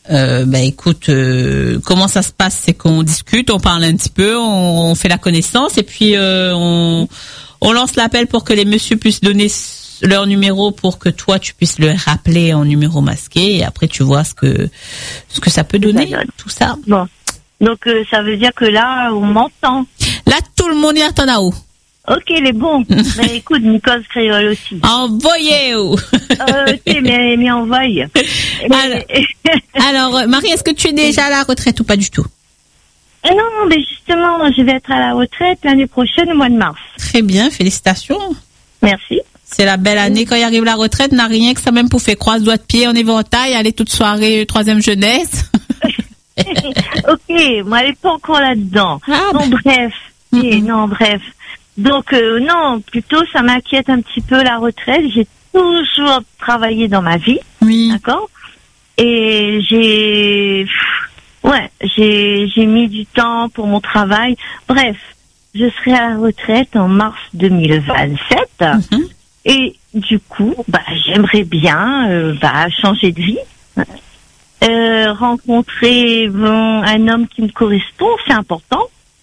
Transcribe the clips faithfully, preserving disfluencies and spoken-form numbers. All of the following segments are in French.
Euh, bah écoute, euh, comment ça se passe, c'est qu'on discute, on parle un petit peu, on, on fait la connaissance et puis euh, on, on lance l'appel pour que les messieurs puissent donner leur numéro pour que toi tu puisses le rappeler en numéro masqué et après tu vois ce que ce que ça peut donner, ça tout ça. Bon, donc euh, ça veut dire que là on m'entend. Là tout le monde y attend là-haut. Ok, les bons. Mais écoute, Nicole créole aussi. Envoyez où euh, Ok, mais, mais envoyez. Alors, alors, Marie, est-ce que tu es déjà à la retraite ou pas du tout? Non, mais justement, je vais être à la retraite l'année prochaine, au mois de mars. Très bien, félicitations. Merci. C'est la belle année quand il arrive la retraite, n'a rien que ça même pour faire croise doigts de pied en éventail, aller toute soirée troisième jeunesse. Ok, moi elle est pas encore là-dedans. Ah, bon, bah. bref. Mm-hmm. Et non, bref. Donc euh, non, plutôt ça m'inquiète un petit peu la retraite. J'ai toujours travaillé dans ma vie, oui. D'accord. Et j'ai, ouais, j'ai j'ai mis du temps pour mon travail. Bref, je serai à la retraite en mars deux mille vingt-sept. Mm-hmm. Et du coup, bah j'aimerais bien, euh, bah changer de vie, euh, rencontrer bon, un homme qui me correspond, c'est important.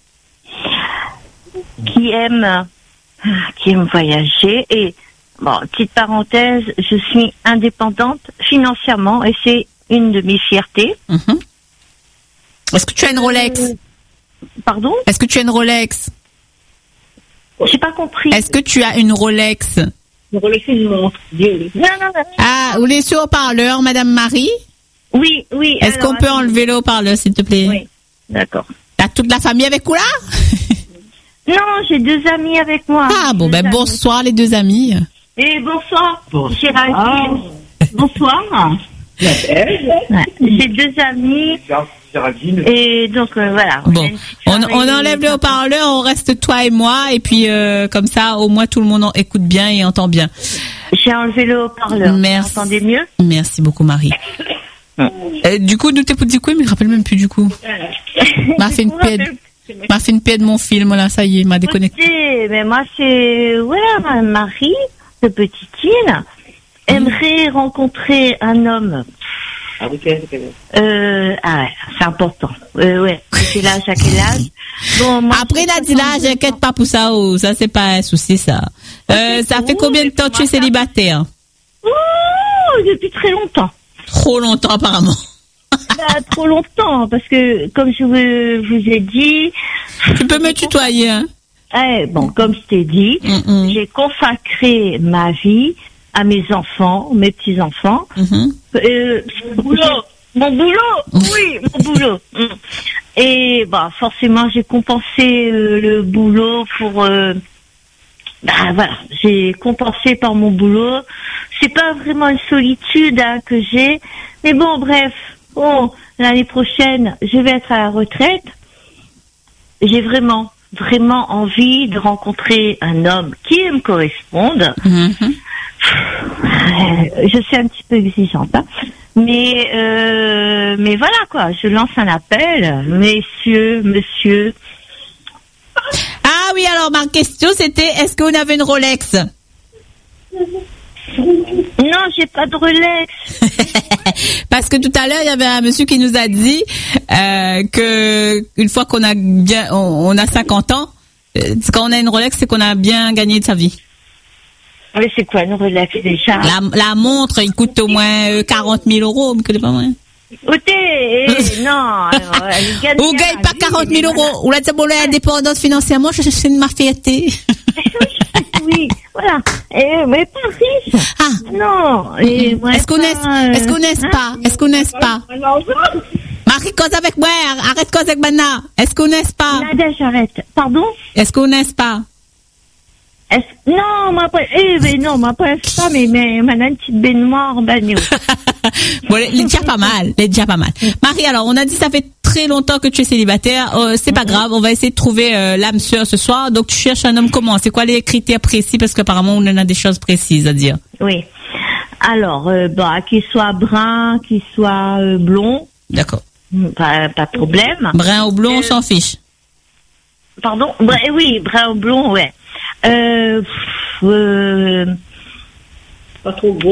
Qui aime, qui aime voyager. Et bon, petite parenthèse, je suis indépendante financièrement et c'est une de mes fiertés. Mm-hmm. Est-ce que tu as une Rolex? euh, Pardon? Est-ce que tu as une Rolex? J'ai pas compris. Est-ce que tu as une Rolex? Une Rolex, c'est une montre. Non, non, non. Ah, vous laissez au haut-parleur, Madame Marie? Oui, oui. Est-ce alors, qu'on peut enlever le haut-parleur, s'il te plaît? Oui, d'accord. T'as toute la famille avec vous là? Non, j'ai deux amis avec moi. Ah bon, deux ben amis. bonsoir les deux amis. Et bonsoir. Bonsoir. Ah. Bonsoir. Ouais. J'ai deux amis. Et donc euh, voilà. Bon, on, on enlève le haut-parleur, on reste toi et moi, et puis euh, comme ça, au moins tout le monde en écoute bien et entend bien. J'ai enlevé le haut-parleur. Merci. Vous entendez mieux? Merci beaucoup, Marie. euh, du coup, nous t'écoutons du coup, mais je me rappelle même plus du coup. M'a fait une paix. M'a fait une paix de mon film là, ça y est, m'a déconnecté. Écoutez, mais moi c'est voilà, Marie, de petite île, aimerait mmh. rencontrer un homme. Euh, ah ouais, c'est important. Euh, ouais, quel âge, à quel âge. Bon, moi, après il a dit là, j'inquiète pas pour ça, oh, ça c'est pas un souci ça. Euh, ça fait combien de temps que tu es célibataire? Ouh, depuis très longtemps. Trop longtemps apparemment. Bah, trop longtemps, parce que comme je vous, vous ai dit... Tu peux me tutoyer, hein? Eh, bon, comme je t'ai dit, mm-hmm. j'ai consacré ma vie à mes enfants, mes petits-enfants. Mm-hmm. Euh, mon boulot, mon boulot, oui, mon boulot. Et bah, forcément, j'ai compensé euh, le boulot pour... Euh, bah voilà, j'ai compensé par mon boulot. C'est pas vraiment une solitude hein, que j'ai, mais bon, bref... Bon, l'année prochaine, je vais être à la retraite. J'ai vraiment, vraiment envie de rencontrer un homme qui me corresponde. Mm-hmm. Je suis un petit peu exigeante, hein. mais euh, mais voilà quoi. Je lance un appel, messieurs, monsieur. Ah oui, alors ma question c'était, est-ce que vous avez une Rolex? Non, j'ai pas de Rolex. Parce que tout à l'heure, il y avait un monsieur qui nous a dit euh, que une fois qu'on a bien, on, on a cinquante ans, euh, quand on a une Rolex, c'est qu'on a bien gagné de sa vie. Mais c'est quoi une Rolex déjà? La, la montre, il coûte au moins euh, quarante mille euros, mais que pas moins. Écoutez, non, alors, elle gagne ou gagne pas quarante mille euros. Ou là, c'est bon, l'indépendance financièrement, je suis une ma fierté. Oui, voilà. Et, mais pas riche. Ah. Non. Et moi, est-ce qu'on n'est euh, est-ce qu'on n'est hein? pas? Est-ce qu'on n'est pas? Marie, cause avec moi. Arrête cause avec Mana. Est-ce qu'on n'est pas? Nadia, j'arrête. Pardon? Est-ce qu'on n'est pas? Est-ce... Non, moi, eh, mais non, moi, pas ça, mais, mais, ma une petite baignoire, bagnole. Bon, il est déjà pas mal. Il est déjà pas mal. Marie, alors, on a dit ça fait très longtemps que tu es célibataire. Euh, c'est pas grave. On va essayer de trouver euh, l'âme sœur ce soir. Donc, tu cherches un homme comment? C'est quoi les critères précis? Parce qu'apparemment, on en a des choses précises à dire. Oui. Alors, euh, bah, qu'il soit brun, qu'il soit euh, blond. D'accord. Pas, pas de problème. Brun ou blond, euh... on s'en fiche. Pardon? Brun, oui, brun ou blond, ouais. Euh, pff, euh... Pas trop gros.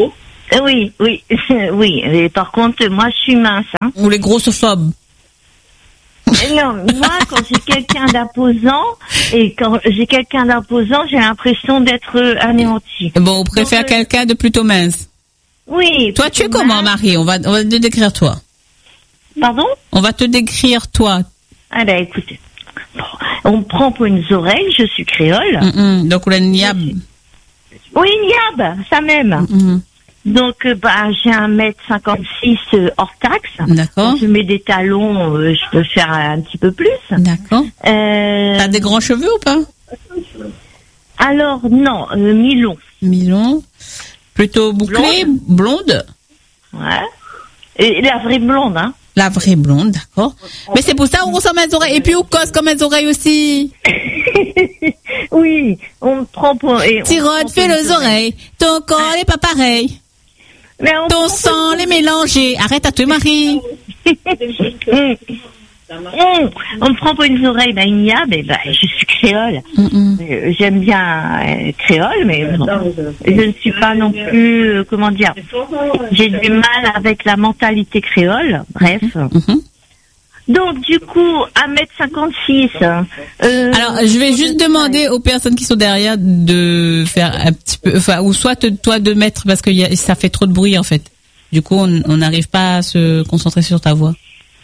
Oui, oui, oui. Et par contre, moi, je suis mince. Hein. Ou les grossophobes. Non, moi, quand j'ai quelqu'un d'imposant, et quand j'ai quelqu'un d'imposant, j'ai l'impression d'être anéanti. Bon, on préfère Donc, quelqu'un de plutôt mince. Oui. Toi, tu es comment, Marie? On va, on va te décrire toi. Pardon? On va te décrire toi. Ah ben, écoutez. On me prend pour une oreille, je suis créole. Mm-mm. Donc, on a une niabe. Oui, une niabe, ça même. Mm-mm. Donc, euh, bah, j'ai un mètre cinquante-six euh, hors taxe. D'accord. Je mets des talons, euh, je peux faire un petit peu plus. D'accord. Euh... T'as des grands cheveux ou pas? Alors, non, euh, mi-long. Mi-long. Plutôt bouclée, blonde. blonde. Ouais. Et la vraie blonde, hein. La vraie blonde, d'accord. Mais c'est pour ça qu'on ressemble à mes oreilles. Et puis, on cause comme mes oreilles aussi. Oui, on me prend pour... Tyrone, fais les oreilles. Ton corps n'est pas pareil. Mais on Ton sang les mélanger. Arrête à te Marie. On me prend pour une oreille, ben il y a, ben, ben je suis créole. Mm-hmm. J'aime bien euh, créole, mais bon, je ne suis pas non plus, euh, comment dire, j'ai du mal avec la mentalité créole. Bref. Mm-hmm. Donc du coup, un mètre cinquante-six. Euh, Alors, je vais juste demander aux personnes qui sont derrière de faire un petit peu, enfin, ou soit te, toi de mettre, parce que y a, ça fait trop de bruit en fait. Du coup, on n'arrive pas à se concentrer sur ta voix.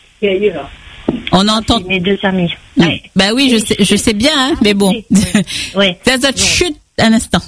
On entend. Mes deux amis. Oui. Bah oui, je sais, je sais bien, hein, mais bon. Oui. Ça doit chute un instant.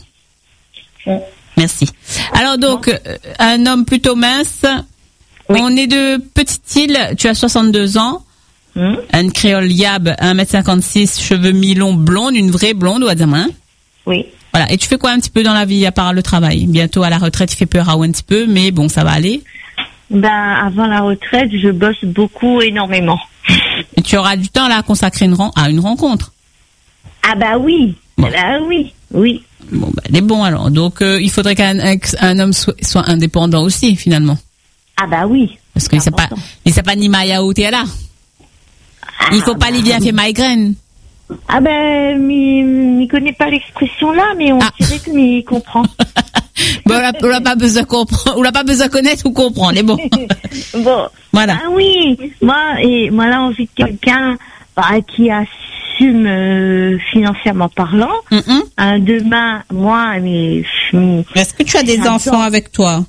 Merci. Alors donc, un homme plutôt mince. Oui. On est de Petite-Île. Tu as soixante-deux ans. Mmh. Une créole yab, un mètre cinquante-six, cheveux mi-longs, blonde, une vraie blonde ou adama. Oui. Voilà. Et tu fais quoi un petit peu dans la vie à part le travail? Bientôt à la retraite, il fait peur à un petit peu, mais bon, ça va aller. Ben, avant la retraite, je bosse beaucoup, énormément. Et tu auras du temps là à consacrer une ren- à une rencontre. Ah bah oui. Bon. Bah oui, oui. Bon, ben, elle est bon alors. Donc, euh, il faudrait qu'un un, un homme soit, soit indépendant aussi, finalement. Ah bah oui. Parce qu'il ne sait pas, il sait pas ni Maya ou t'es là. Ah, il faut pas bah, lui bien faire migraine. Ah ben, il ne connaît pas l'expression là, mais on ah. dirait qu'il comprend. Bon, on n'a pas besoin de comprendre, on n'a pas besoin de connaître ou comprendre, c'est bon. Bon. Voilà. Ah oui, moi, et moi là, envie de quelqu'un bah, qui assume euh, financièrement parlant. Mm-hmm. Hein, demain, moi, mais. Est-ce que tu as des enfants temps. avec toi?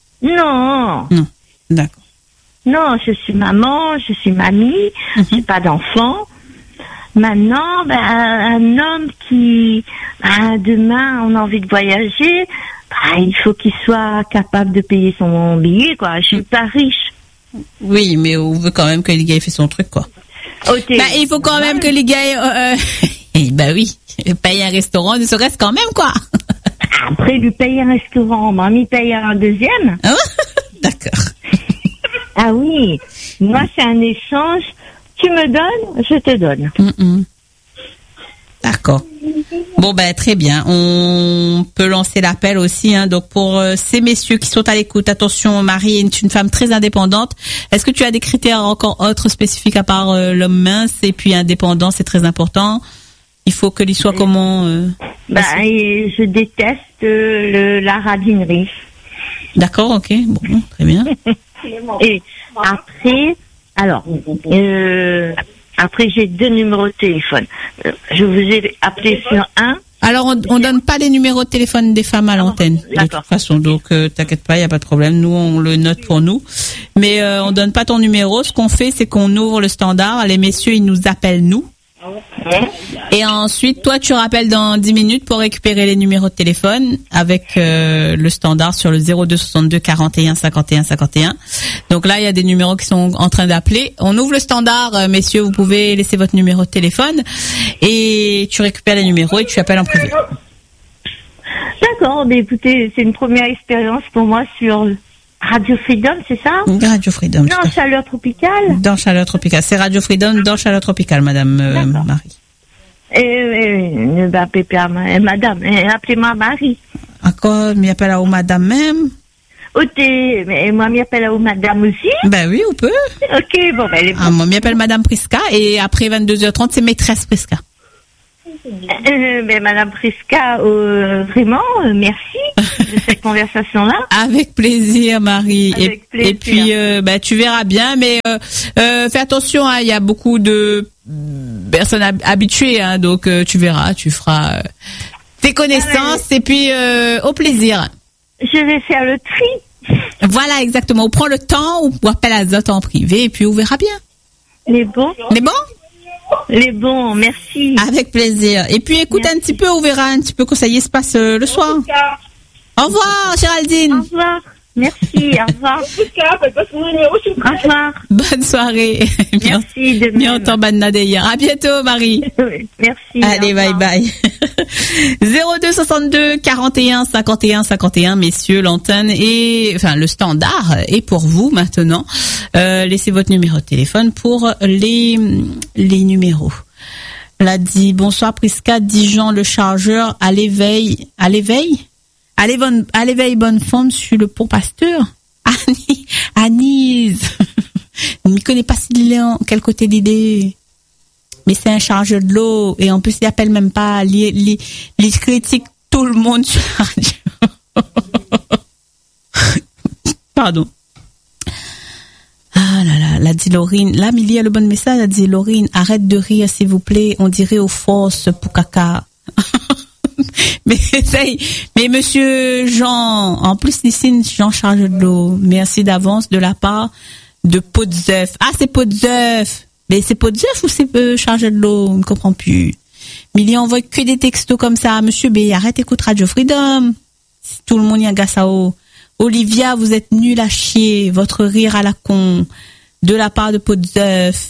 Non. Non. D'accord. Non, je suis maman, je suis mamie, mm-hmm. j'ai pas d'enfants. Maintenant, ben, un homme qui, ben, demain, on a envie de voyager, ben, il faut qu'il soit capable de payer son billet, quoi. Je suis mm. pas riche. Oui, mais on veut quand même que les gars fassent son truc, quoi. Okay. Ben, il faut quand même que les gars, euh, euh, ben oui, payer un restaurant, ne serait-ce quand même, quoi. Après, lui payer un restaurant, mamie paye un deuxième. Ah, d'accord. Ah oui, moi, c'est un échange. Tu me donnes, je te donne. Mm-mm. D'accord. Bon, ben, très bien. On peut lancer l'appel aussi, hein. Donc, pour euh, ces messieurs qui sont à l'écoute, attention, Marie est une femme très indépendante. Est-ce que tu as des critères encore autres spécifiques à part euh, l'homme mince et puis indépendant, c'est très important. Il faut que lui soit comment euh, Bah, et je déteste euh, le, la radinerie. D'accord, ok. Bon, très bien. Et après, alors, euh, après j'ai deux numéros de téléphone. Je vous ai appelé sur un. Alors, on, on donne pas les numéros de téléphone des femmes à l'antenne, de toute façon. Donc, euh, t'inquiète pas, il y a pas de problème. Nous, on le note pour nous. Mais euh, on donne pas ton numéro. Ce qu'on fait, c'est qu'on ouvre le standard. Les messieurs, ils nous appellent nous. Et ensuite, toi, tu rappelles dans dix minutes pour récupérer les numéros de téléphone avec euh, le standard sur le zéro deux soixante-deux quarante et un cinquante et un cinquante et un. Donc là, il y a des numéros qui sont en train d'appeler. On ouvre le standard, euh, messieurs, vous pouvez laisser votre numéro de téléphone et tu récupères les numéros et tu appelles en privé. D'accord, mais écoutez, c'est une première expérience pour moi sur Radio Freedom, c'est ça? Radio Freedom. Dans Chaleur Tropicale? Dans Chaleur Tropicale. C'est Radio Freedom dans Chaleur Tropicale, madame euh, Marie. Eh, ne m'appelez pas madame, appelez-moi Marie. Encore, m'y appelle à madame même? Ok, mais moi m'y appelle à madame aussi? Ben oui, on peut. Ok, bon, ben, elle est ah, moi m'y appelle madame Prisca et après vingt-deux heures trente, c'est maîtresse Prisca. Euh, ben, Madame Prisca, euh, vraiment, euh, merci de cette conversation-là. Avec plaisir, Marie. Avec et, plaisir. et puis, euh, bah, tu verras bien, mais euh, euh, fais attention, il hein, y a beaucoup de personnes hab- habituées, hein, donc euh, tu verras, tu feras euh, tes connaissances ah, ouais. et puis euh, au plaisir. Je vais faire le tri. Voilà, exactement. On prend le temps, on appelle Azote en privé et puis on verra bien. Les bons. Les bons Les bons, merci. Avec plaisir. Et puis écoute merci. Un petit peu, on verra un petit peu que ça y est se passe euh, le soir. Au revoir, Géraldine. Au revoir. Merci, au revoir. Au revoir. Bonne soirée. Merci de même. Bien entendu, bonne Nadia. À bientôt, Marie. Merci. Allez, bye bye. zéro deux soixante-deux quarante et un cinquante et un cinquante et un, messieurs, l'antenne et, enfin, le standard est pour vous maintenant. Euh, laissez votre numéro de téléphone pour les, les numéros. Là dit, bonsoir Prisca, Dijon, le chargeur, à l'éveil, à l'éveil? À l'éveil, à l'éveil, bonne forme sur le pont Pasteur. Annie, Anise. Je ne connais pas si en quel côté l'idée. Mais c'est un chargeur de l'eau. Et en plus, il appelle même pas. Il critique tout le monde sur la radio. Pardon. Ah là là, l'a dit Laurine. Là, Milly a le bon message. Elle a dit Laurine, arrête de rire, s'il vous plaît. On dirait aux forces pour caca. mais, mais monsieur Jean, en plus ici, Jean charge de l'eau. Merci d'avance de la part de Pot de Zeuf. Ah, c'est Pot de Zeuf. Mais c'est Pot de Zeuf ou c'est euh, chargé de l'eau? On ne comprend plus. Milly envoie que des textos comme ça. Monsieur B, arrête, écoute Radio Freedom. Tout le monde y a gassao. Olivia, vous êtes nul à chier. Votre rire à la con. De la part de Pot de Zeuf.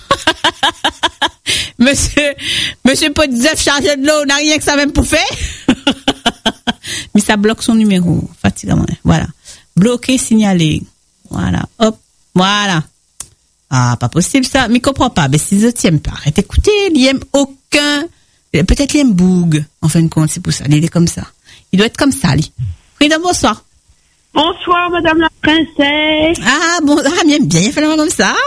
Monsieur, monsieur Pot de Zeuf chargé de l'eau, n'a rien que ça même pour faire. Mais ça bloque son numéro. Fatigant. Voilà. Bloqué, signalé. Voilà. Hop. Voilà. Ah, pas possible ça. Mais comprends pas. Mais si je t'aime pas, arrête d'écouter. Il n'y aime aucun. Peut-être il aime Boug. En fin de compte, c'est pour ça. Il est comme ça. Il doit être comme ça, lui. Freedom, bonsoir. Bonsoir, madame la princesse. Ah, bon, ah, bien, bien, il fallait comme ça.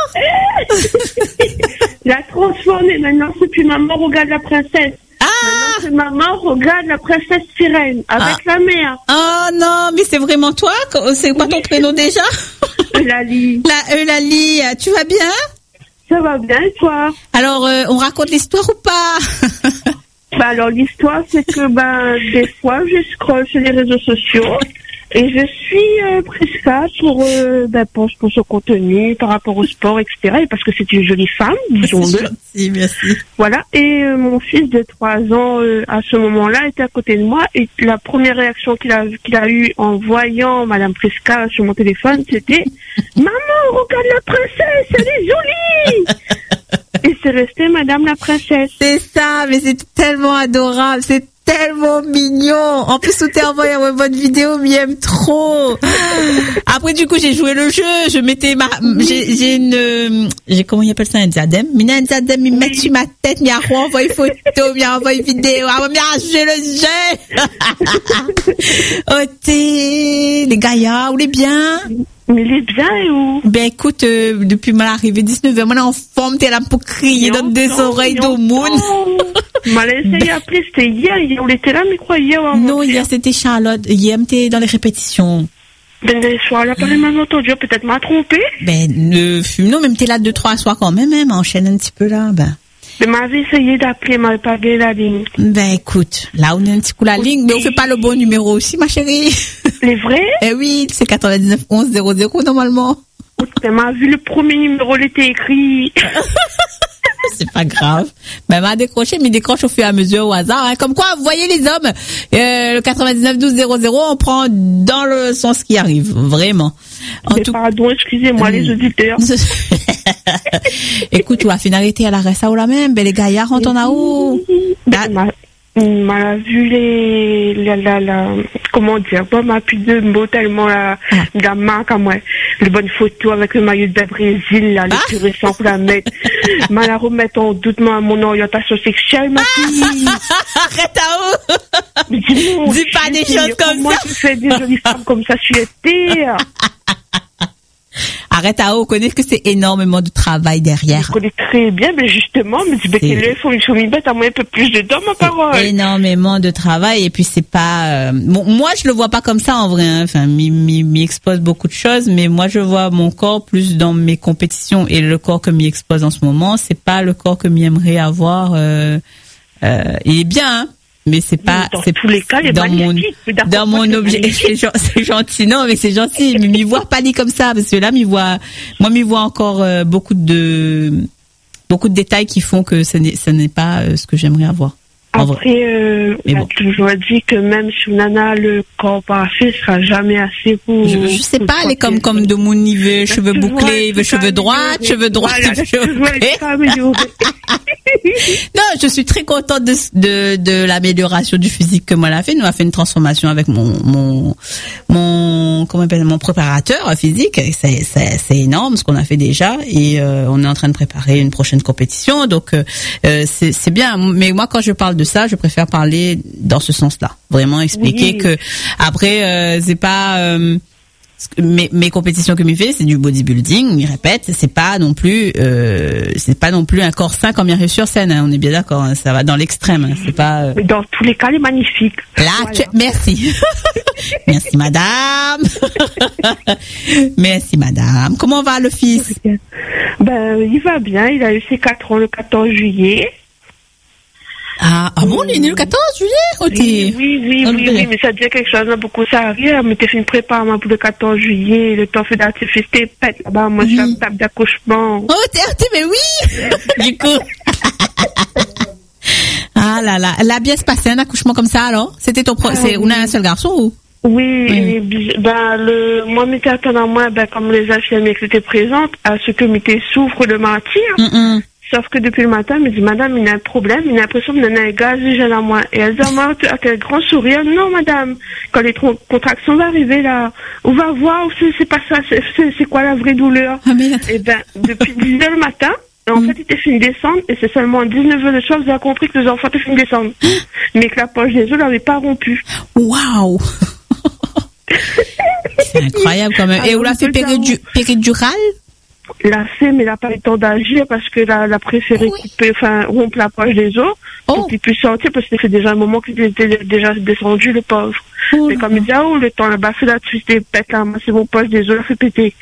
La transformée, maintenant, c'est plus maman regarde la princesse. Ah! Maintenant, c'est maman regarde la princesse sirène, avec ah. la mère. Oh non, mais c'est vraiment toi? C'est quoi ton prénom déjà? Eulalie. La Eulalie, tu vas bien? Ça va bien, et toi? Alors, euh, on raconte l'histoire ou pas? Bah, alors, l'histoire, c'est que, ben, des fois, je scrolle sur les réseaux sociaux. Et je suis euh, Prisca pour, euh, ben, pour, pour ce contenu par rapport au sport, et cetera. Et parce que c'est une jolie femme, disons-le. Merci, merci. Voilà. Et euh, mon fils de trois ans, euh, à ce moment-là, était à côté de moi. Et la première réaction qu'il a, qu'il a eue en voyant Madame Prisca sur mon téléphone, c'était « Maman, regarde la princesse, elle est jolie !» Et c'est resté Madame la princesse. C'est ça, mais c'est tellement adorable. C'est tellement mignon. En plus, tout est envoyé à votre vidéo, m'y aime trop. Après, du coup, j'ai joué le jeu. Je mettais ma, j'ai, j'ai une, j'ai, comment il appelle ça, un diadème? Mais un diadème, il met sur ma tête, il a envoyé photo, il a envoyé vidéo, il a joué le jeu. Oh, t'es, les gaillards, vous les bien? Mais il est bien et où? Ben écoute, euh, depuis mon arrivée dix-neuf heures, moi en forme, t'es là pour crier dans des oreilles d'au monde. M'a laissé appeler, c'était hier, hier, on était là, mais quoi, hier? Non, hier c'était Charlotte, hier t'es dans les répétitions. Ben, des soirs, elle a pas les mêmes entendu, peut-être m'a trompé. Ben, ne fume, non, même t'es là deux, trois soirs quand même, hein, enchaîne un petit peu là, ben. Mais m'avait essayé d'appeler, m'avait pas gagné la ligne. Ben écoute, là on a un petit coup la ligne, mais on fait pas le bon numéro aussi, ma chérie. C'est vrai? Eh oui, c'est quatre-vingt-dix-neuf onze zéro zéro normalement. Elle m'a vu le premier numéro, il était écrit. C'est pas grave. Ben, m'a décroché, mais il décroche au fur et à mesure au hasard. Hein. Comme quoi, vous voyez les hommes, euh, le quatre-vingt-dix-neuf douze zéro zéro, on prend dans le sens qui arrive, vraiment. En tout... Pardon, excusez-moi, les auditeurs. Écoute, la finalité, elle reste à où la même? Ben, les gaillards, on t'en a où? Ben, m'a, m'a vu les, la, la, la, comment dire, pas ma plus de mots tellement la, ah. la marque à moi. Les bonnes photos avec le maillot de Brésil, là, le plus ah. récent pour la mettre. M'a la remettre en doute, moi, mon orientation sexuelle, ma fille. Arrête à où? Dis, dis pas des choses comme moi, ça. Moi, tu fais des jolies femmes comme ça, je suis été. Arrête à haut, connaître que c'est énormément de travail derrière. Je connais très bien, mais justement, mais dis, ben, il faut une bête à moi un peu plus de temps, ma parole. Énormément de travail, et puis c'est pas, euh, bon, moi, je le vois pas comme ça, en vrai, hein. Enfin, m'y, m'y, m'y expose beaucoup de choses, mais moi, je vois mon corps plus dans mes compétitions, et le corps que m'y expose en ce moment, c'est pas le corps que m'y aimerais avoir, euh, euh, il est bien, hein. Mais c'est pas, dans c'est tous les cas, dans mon, dans mon objet, c'est, c'est gentil, non, mais c'est gentil, mais m'y voir pas dit comme ça, parce que là, m'y voit, moi, m'y vois encore euh, beaucoup de, beaucoup de détails qui font que ce n'est, ce n'est pas euh, ce que j'aimerais avoir. Après, euh, on a bon. toujours dit que même si on en a le corps parfait, ce sera jamais assez pour... Je, je sais pas, elle est comme, comme de mon niveau, cheveux bouclés, vois, cheveux droits, cheveux droits, voilà, cheveux bouclés. Non, je suis très contente de, de, de l'amélioration du physique que moi elle a fait. Nous, on a fait une transformation avec mon, mon, mon, comment on appelle, mon préparateur physique. C'est, c'est, c'est énorme ce qu'on a fait déjà, et euh, on est en train de préparer une prochaine compétition. Donc, euh, c'est, c'est bien. Mais moi, quand je parle de ça, je préfère parler dans ce sens-là. Vraiment expliquer oui. que après, euh, c'est pas euh, mes, mes compétitions que m'y fait, c'est du bodybuilding. Je répète, c'est pas non plus, euh, c'est pas non plus un corps sain comme il arrive sur scène. Hein, on est bien d'accord. Hein, ça va dans l'extrême. Hein, c'est pas. Euh... Dans tous les cas, il est magnifique. Là, voilà. tu... merci, merci madame, merci madame. Comment va le fils? Ben, il va bien. Il a eu ses quatre ans le quatorze juillet. Ah, ah bon, il est né le quatorze juillet, oui, oui, oui, oui, oui, mais ça dit quelque chose, là, beaucoup ça arrive, mais t'es fait une prépa, moi, pour le quatorze juillet, le temps fait d'artifice, t'es pète, là-bas, moi, je suis à la table d'accouchement. Oh, t'es, t'es, mais oui! Du coup. Ah là là, elle a bien se passé un accouchement comme ça, alors? C'était ton pro, ah, c'est, oui. On a un seul garçon, ou? Oui, oui. Et, ben, le, moi, m'étais attendant, moi, ben, comme les infirmières qui étaient présentes, à ce que m'était souffre de martyr. Mm-mm. Sauf que depuis le matin, elle me dit, madame, il y a un problème, il a l'impression qu'il y a un gaz déjà à moi. Et elle dit, moi, avec un grand sourire, non, madame, quand les tron- contractions vont arriver là, on va voir, c'est, c'est pas ça, c'est, c'est, c'est quoi la vraie douleur. Ah, mais... Et ben, depuis dix heures le matin, en mm. fait, il était fini de descendre, et c'est seulement à dix-neuf heures de soir, vous avez compris que les enfants étaient finis de descendre. Mais que la poche des os n'avait pas rompu. Waouh! C'est incroyable quand même. Et on l'a fait péridu- péridurale? l'a fait, mais il n'a pas eu le temps d'agir parce que la, la préféré oui. couper, enfin, rompre la poche des os oh. pour qu'il puisse sortir parce que ça fait déjà un moment qu'il était déjà descendu, le pauvre. Oh. Mais comme il dit, ah, oh, le temps, là-bas, c'est là-dessus, c'était pète, là, c'est mon poche des os, l'a fait péter.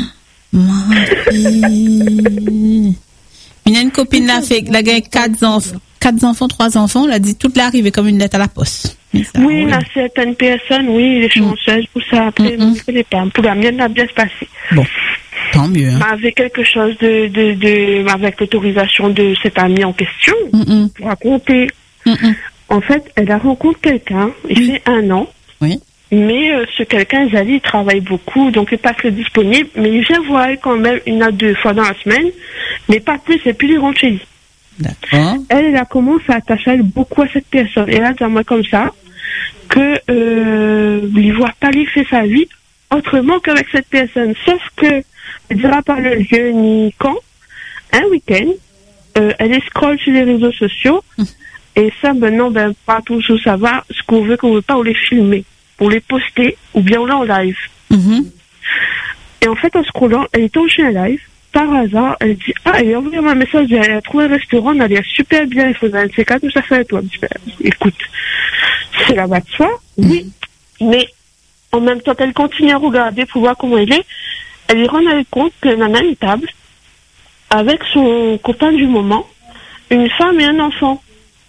Il y a une copine, là, fait, la gagné quatre enfants, quatre enfants, trois enfants, elle a dit, toute l'arrivée comme une lettre à la poste. Ça, oui, oui, là, certaines personnes, oui, les chanceuses, mm. pour ça, après, mm-hmm. je ne pas. Pour la mienne, elle a bien se passé. Bon. Tant mieux. Hein. Avec quelque chose de, de, de, avec l'autorisation de cette amie en question, Mm-mm. pour raconter. Mm-mm. En fait, elle a rencontré quelqu'un, il oui. fait un an. Oui. Mais euh, ce quelqu'un, Zali, il travaille beaucoup, donc il passe le disponible, mais il vient voir elle quand même une à deux fois dans la semaine, mais pas plus, et puis il rentre chez lui. D'accord. Elle, elle a commencé à attacher elle, beaucoup à cette personne. Et elle a dit à moi comme ça, que euh, il ne voit pas lui faire sa vie autrement qu'avec cette personne. Sauf que, elle ne dira pas le lieu ni quand, un week-end, euh, elle scrolle sur les réseaux sociaux, mmh. et ça, maintenant, ben, pas tout où ça va, ce qu'on veut, qu'on veut pas, on les filmer, on les poster, ou bien on l'a en live. Mmh. Et en fait, en scrollant, elle est tombée chez un live, par hasard, elle dit, ah, elle a envoyé un message, elle a trouvé un restaurant, elle a l'air super bien, il faisait un de ces quatre, tout ça fait à toi. Écoute, c'est la bas de soi, oui, mmh. mais en même temps, elle continue à regarder pour voir comment elle est, elle lui rend compte qu'elle en a une table, avec son copain du moment, une femme et un enfant.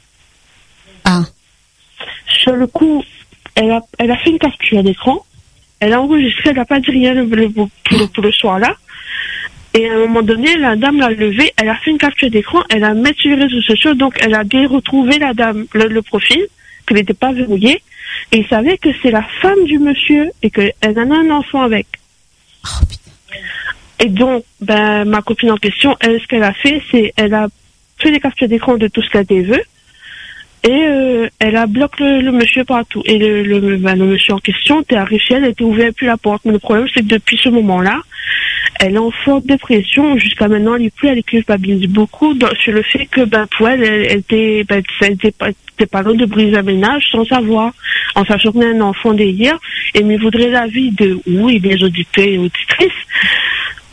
Ah. Sur le coup, elle a, elle a fait une capture d'écran, elle a enregistré, elle n'a pas dit rien le, le, pour, le, pour le soir-là. Et à un moment donné, la dame l'a levée, elle a fait une capture d'écran, elle a mis sur les réseaux sociaux, donc elle a bien retrouvé la dame, le, le profil, qu'elle n'était pas verrouillée, et il savait que c'est la femme du monsieur, et qu'elle en a un enfant avec. Oh, putain. Et donc, ben, ma copine en question, elle, ce qu'elle a fait, c'est, elle a fait des captures d'écran de tout ce qu'elle veut, et euh, elle a bloqué le, le monsieur partout. Et le, le, ben, le monsieur en question était arrivé, elle était ouvert plus la porte. Mais le problème, c'est que depuis ce moment-là, elle est en forte dépression. Jusqu'à maintenant, elle est plus, elle culpabilise beaucoup dans, sur le fait que, ben, pour elle, elle, elle était, ben, elle était pas, était pas loin de briser un ménage sans savoir. En sachant qu'on a un enfant derrière, et mais voudrait l'avis de, oui, des auditeurs et auditrices.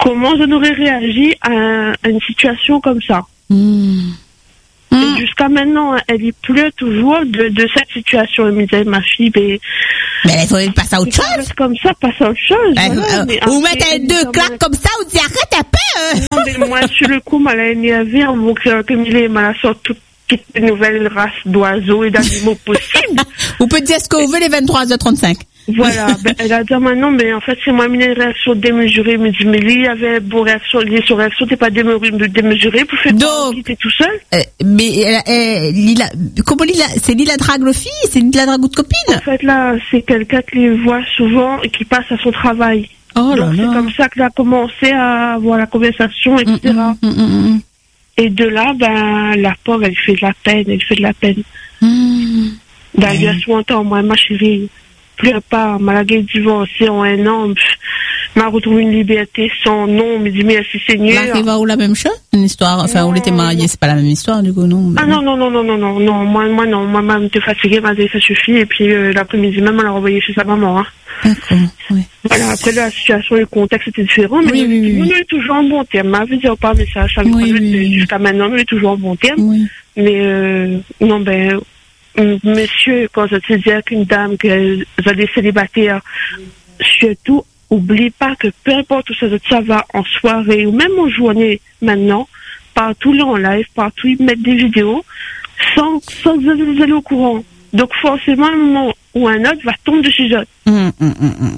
comment je n'aurais réagi à, à une situation comme ça. Mmh. Et mmh. jusqu'à maintenant, elle y pleure toujours de, de cette situation. Elle me disait, ma fille, mais... Mais il faut passer à autre chose. Comme ça, passer à autre chose. Ben, voilà, euh, ou mettre deux claques comme ça, ou dire arrête un peu. Non, mais moi, sur le coup, m'a énervé en mon cœur, comme il est, m'a sorti toute, toutes les nouvelles races d'oiseaux et d'animaux possibles. Vous pouvez dire ce que vous voulez, vingt-trois heures trente-cinq. Voilà, ben, elle a dit maintenant, mais en fait, c'est moi, une réaction démesurée. Elle me dit, mais lui, il avait bon réaction, lui, son réaction n'était pas démesurée pour faire donc, qu'il était tout seul. Euh, mais, elle, elle, Lila, comment Lila, c'est Lila drague le fille, c'est Lila drague de copine? En fait, là, c'est quelqu'un qui les voit souvent et qui passe à son travail. Oh là donc, là. c'est comme ça qu'elle a commencé à avoir la conversation, et cetera. Mm, mm, mm, mm. Et de là, ben, la pauvre, elle fait de la peine, elle fait de la peine. Mm. D'ailleurs, souvent, temps, moi, ma chérie, pleure pas, malgré divorcé en un an, m'a retrouvé une liberté sans nom, me dit merci Seigneur. L'arriva ou la même chose? Une histoire, enfin, non, où elle était mariée, c'est pas la même histoire, du coup, non? Ah non, non, non, non, non, non, non, moi, moi, non, moi, maman était fatiguée, m'a dit ça suffit, et puis, euh, l'après-midi même, elle l'a renvoyé chez sa maman, hein. D'accord, oui. Voilà, après, la situation, le contexte était différent, mais oui, nous, oui, nous, oui. on est toujours en bon terme. Ma vie, on parle, mais ça, ça me oui, oui. jusqu'à maintenant, nous, on est toujours en bon terme. Oui. Mais, euh, non, ben, monsieur, quand je te dis qu'une dame, que vous êtes célibataire, surtout, oublie pas que peu importe où ça, ça va en soirée ou même en journée maintenant, partout là en live, partout ils mettent des vidéos sans, sans que vous allez au courant. Donc forcément, un moment où un autre va tomber dessus l'autre. Hum, hum, hum, hum.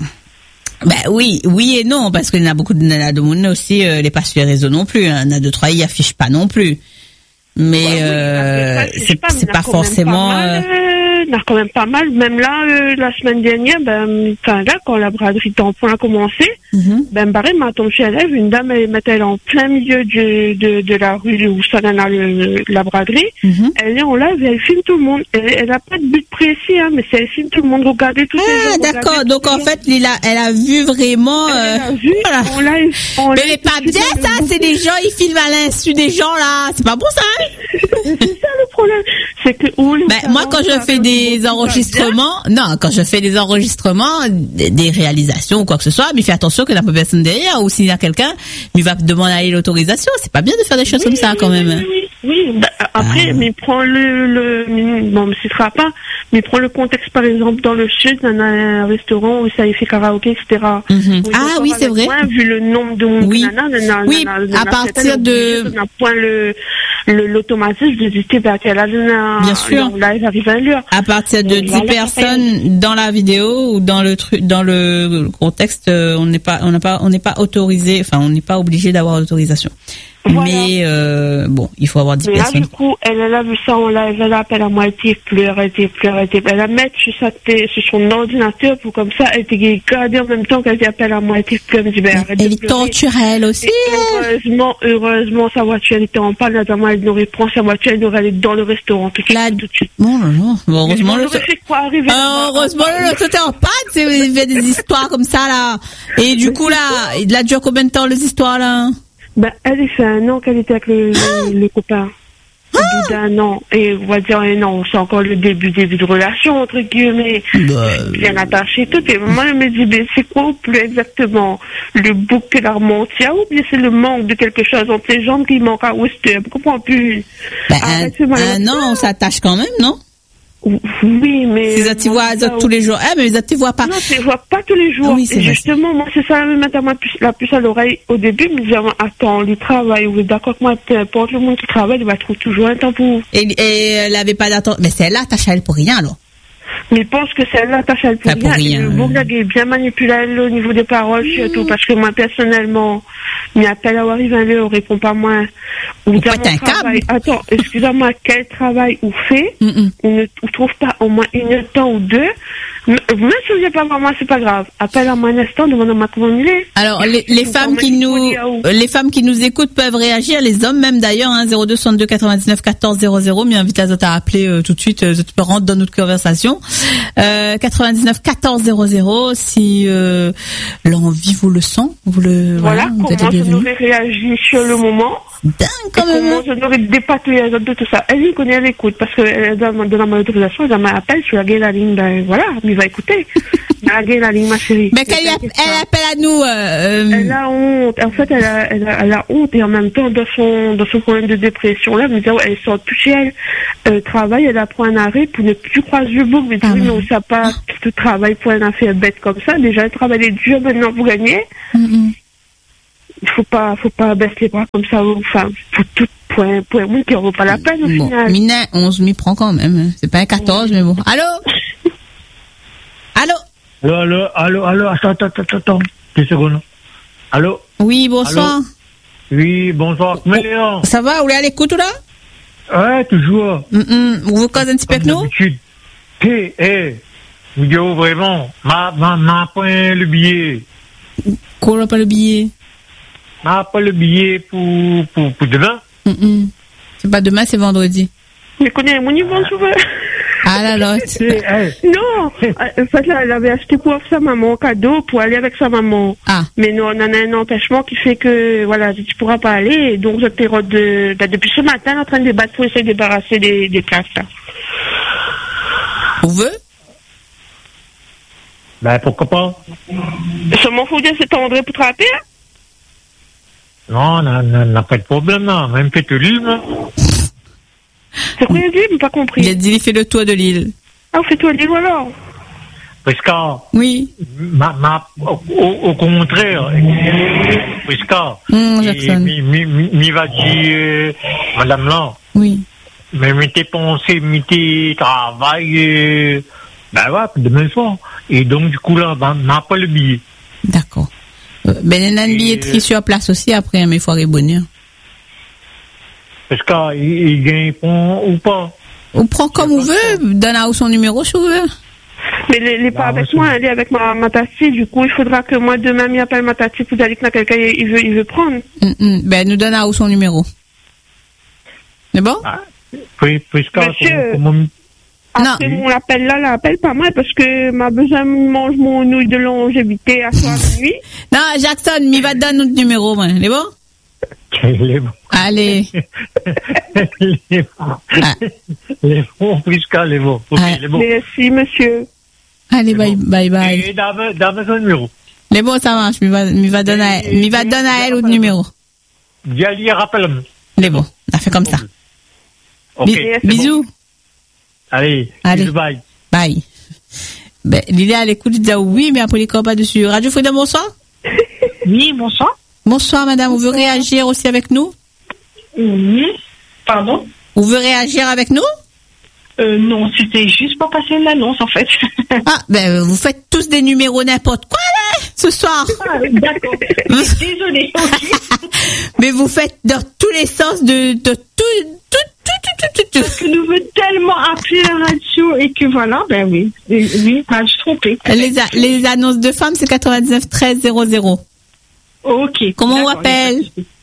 Ben oui, oui et non, parce qu'il y en a beaucoup de nanas de monde aussi, euh, les pas sur les réseaux non plus. Hein. Un a deux, trois, ils affichent pas non plus. Mais ouais, euh, oui, c'est pas, c'est pas forcément. Pas mal, euh, il y en a quand même pas mal. Même là, euh, la semaine dernière, ben, enfin là, quand la braderie tampon a commencé, mm-hmm. ben pareil, ma tombe chez elle, une dame, elle mettait en plein milieu du, de de la rue où ça en a le, la braderie. Mm-hmm. Elle est en live et elle filme tout le monde. Elle, elle a pas de but précis, hein, mais c'est elle filme tout le monde. Regardez tous ah, ces gens. D'accord. Donc en fait, Lila, elle a vu vraiment. Elle, euh, elle a vu voilà. en live. En mais live, mais pas bien ça. C'est des gens, ils filment à l'insu des gens là. C'est pas bon ça. Hein. C'est ça le problème, c'est que ben, moi quand je fais des enregistrements, non, quand je fais des enregistrements, des, des réalisations ou quoi que ce soit, mais fais attention que la personne derrière ou s'il y a quelqu'un, il va demander l'autorisation. C'est pas bien de faire des choses oui, comme ça oui, quand même. Oui, oui, oui. Ben, après, ah. mais prends le, le, bon, mais ce sera pas, mais prends le contexte par exemple dans le sud, on a un restaurant où ça y fait karaoké, et cetera. Mm-hmm. Ah oui, c'est vrai. Moins, vu le nombre de monde oui, nana, nana, oui. Nana, à partir de, on a point le le l'automatisme de dire bah qu'elle a bien sûr live arrive à l'heure. À partir de dix personnes dans la vidéo ou dans le truc dans le contexte, on n'est pas on n'a pas on n'est pas autorisé, enfin on n'est pas obligé d'avoir l'autorisation. Voilà. Mais euh, bon, il faut avoir dix là, personnes. Du coup, elle, elle a vu ça en live, elle appelle à moitié, pleure, elle était pleure, elle était, elle la met sur sa tête, sur son ordinateur pour comme ça, elle était gardée en même temps qu'elle appelle à moitié, pleure, elle me dit, ben, arrête elle est torturelle aussi. Et heureusement, heureusement, sa voiture, elle était en panne, notamment, elle nous reprend sa voiture, elle nous allait dans le restaurant tout de suite. Là, tout de suite. Bon, non, non. Bon, heureusement, le fait quoi arriver euh, heureusement, le tout est en panne, c'est, il y a des histoires comme ça, là. Et du coup, là, il a duré combien de temps, les histoires, là? Ben, elle a fait un an qu'elle était avec le, le, le copain. Au bout d'un an. Et on va dire un an, c'est encore le début, début de relation, entre guillemets. Bah, bien attaché, tout. Et moi, elle me dit, ben, c'est quoi, plus exactement? Le bouc que la remontia, ou bien c'est le manque de quelque chose entre les jambes qui manque à Wester? Je comprends plus. Ben, Arrête, un, un an, on s'attache quand même, non? Oui, mais... Les autres, tu vois tous les jours. Ah, mais les autres, tu vois pas. Non, tu vois pas tous les jours. Ah, oui, et justement, moi, c'est ça, me mettre la puce à l'oreille au début, me dire, attends, il travaille, oui, d'accord que moi, peu importe le monde qui travaille, il va trouver toujours un temps pour... Et, et elle avait pas d'attente. Mais celle-là, attache à elle pour rien, alors. Mais je pense que celle-là, attache à elle pour, pour rien. Le vocabulaire est bien manipulé au niveau des paroles, mmh. surtout, parce que moi, personnellement, il appelle à arriver à l'heure, on répond pas moins. Ou dans mon travail. Attends, excusez-moi, quel travail ou fait, mm-mm. on ne trouve pas au moins une temps ou deux. Même si vous n'êtes pas vraiment, c'est pas grave. Appelle à moi un instant, demande-moi comment il est. Alors, les, les femmes qui nous, les femmes qui nous écoutent peuvent réagir, les hommes même d'ailleurs, hein, zéro deux soixante-deux quatre-vingt-dix-neuf quatorze zéro zéro, mais invite les autres à appeler euh, tout de suite, euh, tu peux rentrer dans notre conversation. Euh, quatre-vingt-dix-neuf quatorze zéro zéro, si euh, l'envie vous le sent, vous le, voilà, voilà comment je devrais réagir sur le moment. Dingue quand même. Comment je devrais dépatouiller de tout ça. Elle y connaît, elle écoute, parce qu'elle donne la autorisation, elle m'appelle, je suis la la ligne, ben voilà, mais il va écouter. Malgré la ligne, ma chérie. Mais qu'elle elle appelle à nous. Euh, elle a honte. En fait, elle a, elle, a, elle a honte et en même temps, dans son, dans son problème de dépression, là, elle me dit, elle sort plus chez elle. Elle travaille, elle a pris un arrêt pour ne plus croiser le bouc. Mais ah oui, mais on ne sait pas tout travail pour une affaire bête comme ça. Déjà, elle travaille dur, maintenant vous gagnez. Mm-hmm. Il faut pas, faut pas baisser les bras comme ça. Enfin, pour tout, pour un, pour un monde qui en vaut pas la peine au bon, final. Mina, onze m'y prend quand même. C'est pas un quatorze, mais bon. Allô? Allô? Allô, allô, allô, allô, attends, attends, attends, attends, deux secondes. Allô? Oui, bonsoir. Allô? Oui, bonsoir. Mais Léon. Ça va, vous voulez à l'écoute ou là? Ouais, toujours. Mm-mm. Vous vous causez un petit peu avec nous? Hé, hé, vous dites vraiment, m'a, m'a, m'a pas le billet. Quoi, pas le billet? M'a pas le billet pour, pour, pour demain? Mm-mm. C'est pas demain, c'est vendredi. Mais connais mon niveau, tu veux? Ah la lotte. Non, en fait, là, elle avait acheté pour sa maman un cadeau pour aller avec sa maman. Ah. Mais nous, on en a un empêchement qui fait que, voilà, tu pourras pas aller. Et donc, je t'ai de, de, depuis ce matin, en train de débattre pour essayer de débarrasser des, des places, là. Vous voulez? Ben, pourquoi pas? Ça m'en fout de s'étendre pour te rappeler, hein? Non, on n'a pas de problème, non. Même fait le livre. C'est quoi, il a dit? J'ai pas compris. Il a dit, il fait le tour de l'île. Ah, on fait tout le livre, alors? Parce que, oui. Ma, ma, au, au contraire, parce que, mmh, Jackson. Il va dire, euh, madame là. Oui. Mais mettez pensée, mettez travail, euh, ben ouais, demain soir. Et donc, du coup, là, ben, n'a pas le billet. D'accord. Euh, ben, il y a une billetterie euh, sur place aussi après, mais il faut avoir bonheur. Parce qu'il gagne ou pas. On prend comme on veut, donne à son numéro si vous voulez. Mais il n'est pas bah, avec moi, elle est avec ma, ma tati. Du coup, il faudra que moi, demain, m'y appelle ma tati pour dire que quelqu'un il veut, il veut prendre. Mm-mm. Ben, nous donne à son numéro. C'est bon? Ah, puis, puisque, monsieur, comment, comment... après mon appel là, l'appel pas mal parce que ma besoin mange mon nouille de longévité à soir de nuit. Non, Jackson, il va te donner notre numéro, moi. C'est bon? Les bons. Allez. les bons. Ah. Les bons, puisque les bons. Okay, ah. Les bons. Merci, monsieur. Allez, bye, bon. bye, bye. Et dans son numéro. Les bons, ça marche. Il va, il va donner à, il va donner à elle le numéro. Diali, rappelle-moi. Les bons. On a fait comme ça. Ok. Bisous. Bon. Allez. Allez. Bisous, bye. Bye. Ben, Lilia, elle écoute, elle dit oui, mais après les copains dessus. Radio Freedom, bonsoir. Oui, bonsoir. Bonsoir, madame. Vous voulez réagir aussi avec nous? Oui. Pardon? Vous voulez réagir avec nous? Euh, non, c'était juste pour passer une annonce, en fait. Ah, ben, vous faites tous des numéros n'importe quoi, là, ce soir. Ah, d'accord. Désolée. Mais vous faites dans tous les sens de, de tout, tout, tout, tout, tout, tout. Parce que nous veut tellement appeler la radio et que voilà, ben oui. Oui, ah, je suis trompée. Les, a, les annonces de femmes, c'est quatre-vingt-dix-neuf treize zéro zéro. Ok. Comment on appelle?